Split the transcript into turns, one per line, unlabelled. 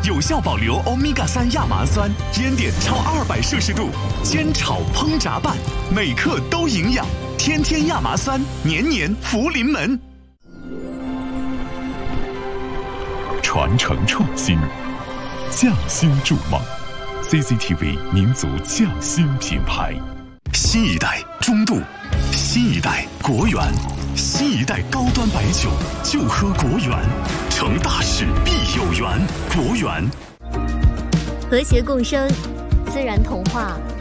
有效保留欧米伽3亚麻酸，烟点超200°C，煎炒烹炸拌，每克都营养。天天亚麻酸，年年福临门。
传承创新，匠心筑梦。CCTV 民族匠心品牌。
新一代中度，新一代国源，新一代高端白酒就喝国源，成大事必有缘，国源。
和谐共生，自然童话。